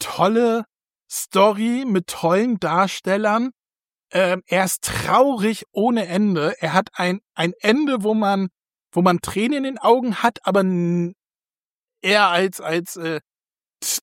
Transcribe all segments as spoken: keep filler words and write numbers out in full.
tolle Story mit tollen Darstellern. Ähm, er ist traurig ohne Ende. Er hat ein, ein Ende, wo man, wo man Tränen in den Augen hat, aber n- eher als, als, äh, t-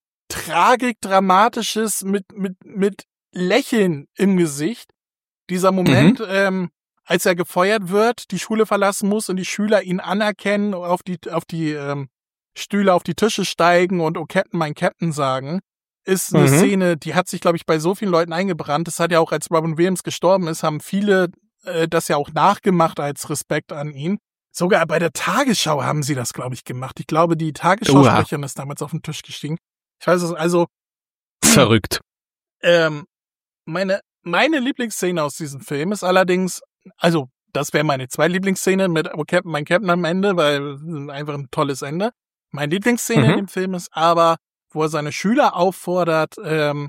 Tragik, Dramatisches mit, mit, mit Lächeln im Gesicht. Dieser Moment, Mhm. ähm, als er gefeuert wird, die Schule verlassen muss und die Schüler ihn anerkennen, auf die, auf die, ähm, Stühle, auf die Tische steigen und oh Captain, mein Captain sagen, ist eine Mhm. Szene, die hat sich, glaube ich, bei so vielen Leuten eingebrannt. Das hat ja auch, als Robin Williams gestorben ist, haben viele äh, das ja auch nachgemacht als Respekt an ihn. Sogar bei der Tagesschau haben sie das, glaube ich, gemacht. Ich glaube, die Tagesschausprecherin ist damals auf den Tisch gestiegen. Ich weiß es, also, Verrückt. ähm, meine, meine Lieblingsszene aus diesem Film ist allerdings, also, das wäre meine zweite Lieblingsszene mit oh Captain, mein Captain am Ende, weil äh, einfach ein tolles Ende. Meine Lieblingsszene Mhm. in dem Film ist aber, wo er seine Schüler auffordert, ähm,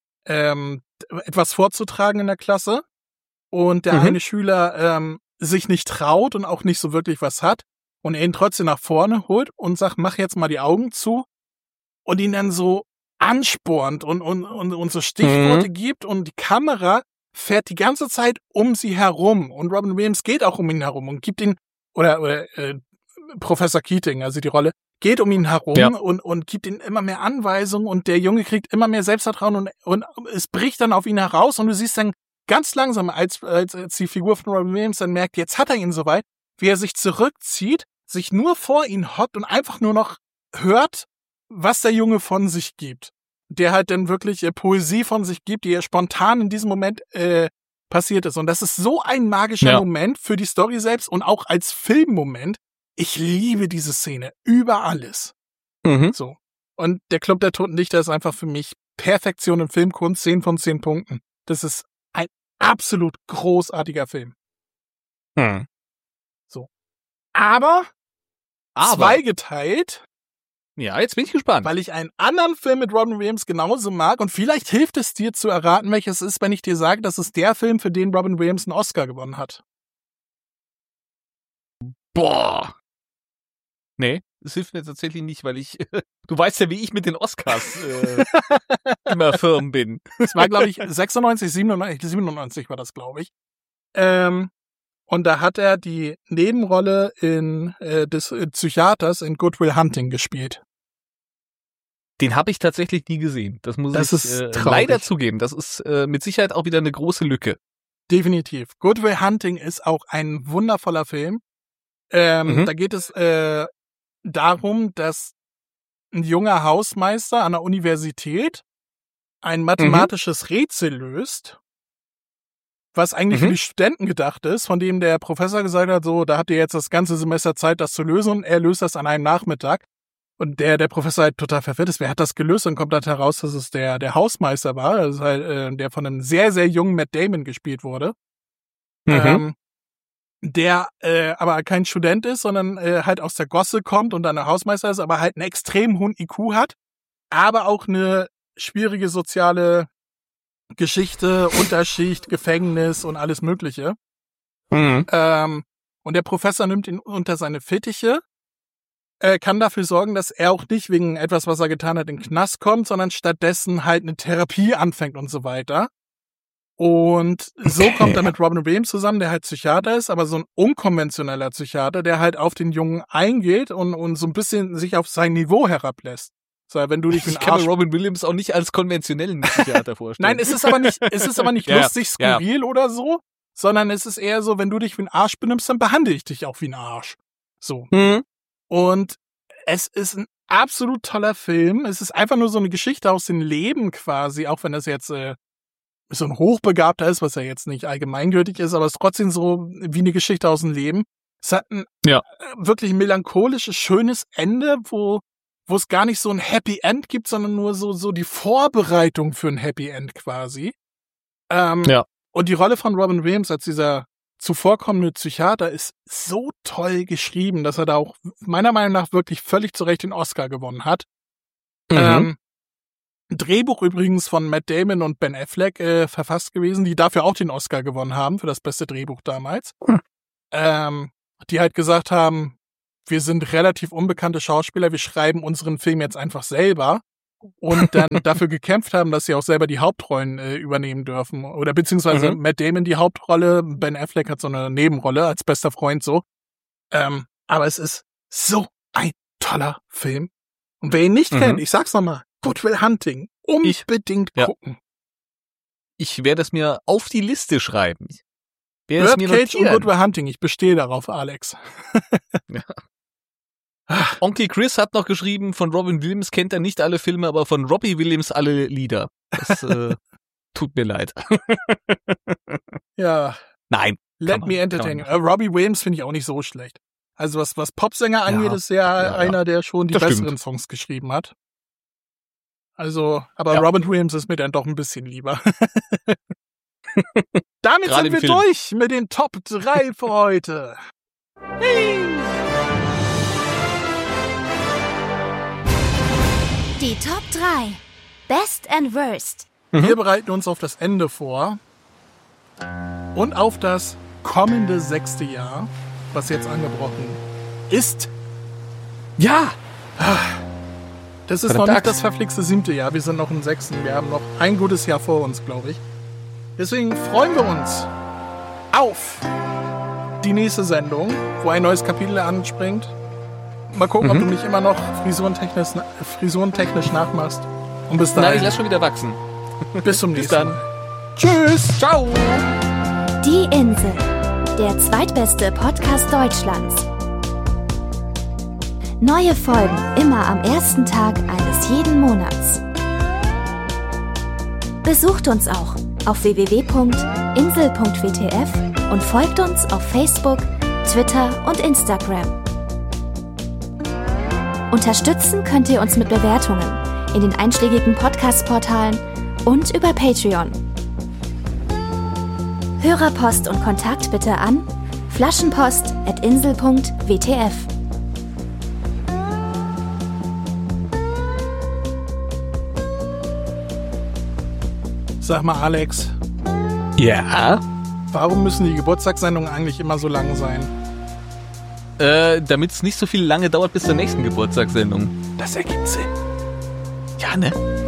ähm, etwas vorzutragen in der Klasse und der Mhm. eine Schüler ähm, sich nicht traut und auch nicht so wirklich was hat und er ihn trotzdem nach vorne holt und sagt, mach jetzt mal die Augen zu und ihn dann so anspornt und, und, und, und so Stichworte Mhm. gibt und die Kamera fährt die ganze Zeit um sie herum und Robin Williams geht auch um ihn herum und gibt ihn, oder, oder äh, Professor Keating, also die Rolle, geht um ihn herum Ja. und, und gibt ihm immer mehr Anweisungen und der Junge kriegt immer mehr Selbstvertrauen und, und es bricht dann auf ihn heraus und du siehst dann ganz langsam, als, als, als die Figur von Robin Williams dann merkt, jetzt hat er ihn soweit, wie er sich zurückzieht, sich nur vor ihn hockt und einfach nur noch hört, was der Junge von sich gibt. Der halt dann wirklich äh, Poesie von sich gibt, die ja spontan in diesem Moment äh, passiert ist. Und das ist so ein magischer Ja. Moment für die Story selbst und auch als Filmmoment. Ich liebe diese Szene über alles. Mhm. So. Und der Club der Toten Dichter ist einfach für mich Perfektion in Filmkunst, zehn von zehn Punkten. Das ist ein absolut großartiger Film. Hm. Aber, Aber, zweigeteilt, ja, jetzt bin ich gespannt. weil ich einen anderen Film mit Robin Williams genauso mag und vielleicht hilft es dir zu erraten, welches es ist, wenn ich dir sage, das ist der Film, für den Robin Williams einen Oscar gewonnen hat. Boah. Nee, das hilft mir tatsächlich nicht, weil ich, du weißt ja, wie ich mit den Oscars äh, immer firm bin. Das war, glaube ich, sechsundneunzig, siebenundneunzig, siebenundneunzig war das, glaube ich. Ähm, und da hat er die Nebenrolle in äh, des äh, Psychiaters in Good Will Hunting gespielt. Den habe ich tatsächlich nie gesehen. Das muss Das ich ist äh, traurig. leider zugeben. Das ist äh, mit Sicherheit auch wieder eine große Lücke. Definitiv. Good Will Hunting ist auch ein wundervoller Film. Ähm, Mhm. Da geht es äh, darum, dass ein junger Hausmeister an der Universität ein mathematisches Rätsel löst, was eigentlich Mhm. für die Studenten gedacht ist, von dem der Professor gesagt hat, so, da habt ihr jetzt das ganze Semester Zeit, das zu lösen, und er löst das an einem Nachmittag. Und der, der Professor halt total verwirrt ist, wer hat das gelöst? Und kommt dann heraus, dass es der, der Hausmeister war, das ist halt, äh, der von einem sehr, sehr jungen Matt Damon gespielt wurde. Mhm. Ähm, der äh, aber kein Student ist, sondern äh, halt aus der Gosse kommt und dann der Hausmeister ist, aber halt einen extrem hohen I Q hat, aber auch eine schwierige soziale Geschichte, Unterschicht, Gefängnis und alles Mögliche. Mhm. Ähm, und der Professor nimmt ihn unter seine Fittiche, äh, kann dafür sorgen, dass er auch nicht wegen etwas, was er getan hat, in den Knast kommt, sondern stattdessen halt eine Therapie anfängt und so weiter. Und so Okay. kommt er mit Robin Williams zusammen, der halt Psychiater ist, aber so ein unkonventioneller Psychiater, der halt auf den Jungen eingeht und, und so ein bisschen sich auf sein Niveau herablässt. So, wenn du dich wie Ich ein kann mir Arsch... Robin Williams auch nicht als konventionellen Psychiater vorstellen. Nein, es ist aber nicht, es ist aber nicht Ja, lustig, ja. skurril oder so, sondern es ist eher so, wenn du dich wie ein Arsch benimmst, dann behandle ich dich auch wie ein Arsch. So. Mhm. Und es ist ein absolut toller Film. Es ist einfach nur so eine Geschichte aus dem Leben quasi, auch wenn das jetzt äh, so ein Hochbegabter ist, was ja jetzt nicht allgemeingültig ist, aber es ist trotzdem so wie eine Geschichte aus dem Leben. Es hat ein Ja. äh, wirklich melancholisches, schönes Ende, wo wo es gar nicht so ein Happy End gibt, sondern nur so so die Vorbereitung für ein Happy End quasi. Ähm, Ja. Und die Rolle von Robin Williams als dieser zuvorkommende Psychiater ist so toll geschrieben, dass er da auch meiner Meinung nach wirklich völlig zu Recht den Oscar gewonnen hat. Mhm. Ähm, Drehbuch übrigens von Matt Damon und Ben Affleck äh, verfasst gewesen, die dafür auch den Oscar gewonnen haben, für das beste Drehbuch damals. Hm. Ähm, die halt gesagt haben, wir sind relativ unbekannte Schauspieler, wir schreiben unseren Film jetzt einfach selber und dann dafür gekämpft haben, dass sie auch selber die Hauptrollen äh, übernehmen dürfen. Oder beziehungsweise Mhm. Matt Damon die Hauptrolle, Ben Affleck hat so eine Nebenrolle als bester Freund so. Ähm, aber es ist so ein toller Film. Und wer ihn nicht Mhm. kennt, ich sag's nochmal, Good Will Hunting, unbedingt Ich- ja. gucken. Ich werde es mir auf die Liste schreiben. Ich werde es mir Birdcage und notieren. Good Will Hunting, ich bestehe darauf, Alex. Onkel Chris hat noch geschrieben, von Robin Williams kennt er nicht alle Filme, aber von Robbie Williams alle Lieder. Das äh, tut mir leid. Ja, Nein. let man- me kann entertain you. man Äh, Robbie Williams finde ich auch nicht so schlecht. Also was, was Popsänger angeht, Ja, ist er ja, ja. einer, der schon die Das besseren stimmt. Songs geschrieben hat. Also, aber Ja. Robin Williams ist mir dann doch ein bisschen lieber. Damit Gerade sind im wir Film. durch mit den Top drei für heute. Die Top drei. Best and Worst. Mhm. Wir bereiten uns auf das Ende vor und auf das kommende sechste Jahr, was jetzt angebrochen ist. Ja! Das ist Verdammt noch nicht Axt. das verflixte siebte Jahr, wir sind noch im sechsten. Wir haben noch ein gutes Jahr vor uns, glaube ich. Deswegen freuen wir uns auf die nächste Sendung, wo ein neues Kapitel anspringt. Mal gucken, ob Mhm. du mich immer noch frisurentechnisch, frisurentechnisch nachmachst. Und bis Nein, ich dahin, lass schon wieder wachsen. bis zum nächsten dann. Mal. Tschüss. Ciao! Die Insel. Der zweitbeste Podcast Deutschlands. Neue Folgen immer am ersten Tag eines jeden Monats. Besucht uns auch auf w w w punkt insel punkt w t f und folgt uns auf Facebook, Twitter und Instagram. Unterstützen könnt ihr uns mit Bewertungen in den einschlägigen Podcast-Portalen und über Patreon. Hörerpost und Kontakt bitte an flaschenpost at insel punkt w t f. Sag mal, Alex, Ja? warum müssen die Geburtstagssendungen eigentlich immer so lang sein? Äh, damit es nicht so viel lange dauert bis zur nächsten Geburtstagssendung. Das ergibt Sinn. Ja, ne?